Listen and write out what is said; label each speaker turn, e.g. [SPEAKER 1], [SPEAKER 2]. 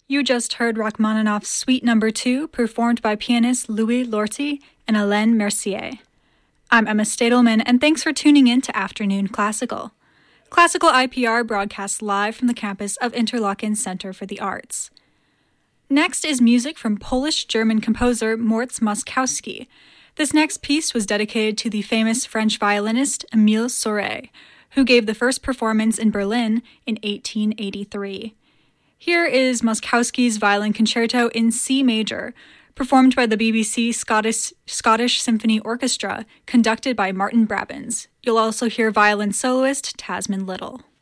[SPEAKER 1] You just heard Rachmaninoff's Suite No. 2, performed by pianist Louis Lorty and Hélène Mercier. I'm Emma Stadelman, and thanks for tuning in to Afternoon Classical. Classical IPR broadcasts live from the campus of Interlochen Center for the Arts. Next is music from Polish-German composer Mort Moszkowski. This next piece was dedicated to the famous French violinist Émile Souret, who gave the first performance in Berlin in 1883. Here is Moszkowski's Violin Concerto in C major, performed by the BBC Scottish Symphony Orchestra, conducted by Martin Brabbins. You'll also hear violin soloist Tasman Little.